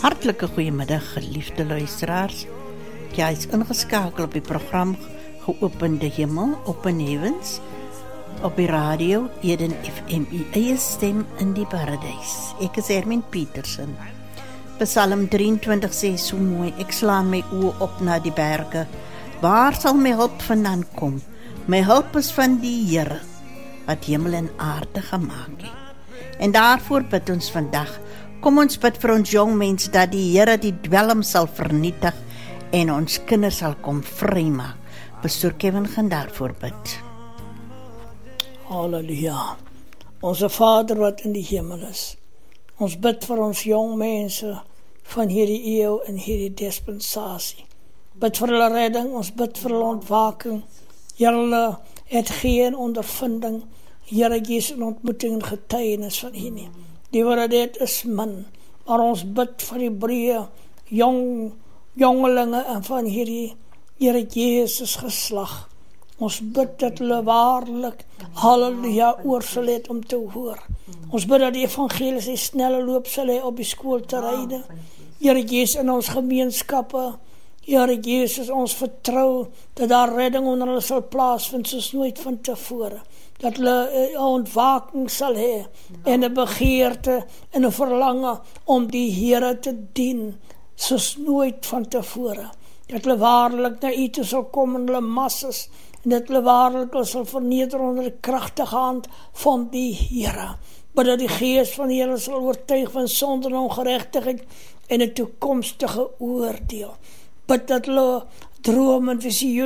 Hartlike goeiemiddag, geliefde luisteraars. Jy is ingeskakel op die program Geopende Hemel, Open Heavens, op die radio Eden FM, die eie stem in die paradys. Ek is Hermine Petersen. Psalm 23 sê so mooi, ek slaan my oë op na die berge. Waar sal my hulp vandaan kom? My hulp is van die Here, wat hemel en aarde gemaak het. En daarvoor bid ons vandag. Kom ons bid vir ons jong mens, dat die Here die dwelm sal vernietig en ons kinders sal kom vrymaak. Pastoor Kevin gaan daarvoor bid. Halleluja. Onze Vader wat in die hemel is. Ons bid vir ons jong mense van hierdie eeuw en hierdie dispensasie. Bid vir hulle redding, ons bid vir hulle ontwaking. Julle het geen ondervinding, Here Jesus in ontmoeting en getuienis van hier nie. Die wat dit is min, maar ons bid vir die breë jongelinge en van hierdie Here Jesus geslag. Ons bid dat hulle waarlik, halleluja, oor sal het om te hoor. Ons bid dat die evangelie sy snelle loop sal hê op die skoolterreine. Here Jesus in ons gemeenskappe, Here Jesus, ons vertrou dat daar redding onder hulle sal plaasvind soos nooit van tevore. Dat hulle 'n ontwaking sal hê en 'n begeerte en 'n verlange om die Here te dien soos nooit van tevore. Dat hulle waarlik na U toe sal kom in hulle massas en dat hulle waarlik sal verneder onder die kragtige hand van die Here. Maar dat die Gees van die Here sal oortuig van sonde en ongeregtigheid en 'n toekomstige oordeel. Bid dat hulle droom en visioen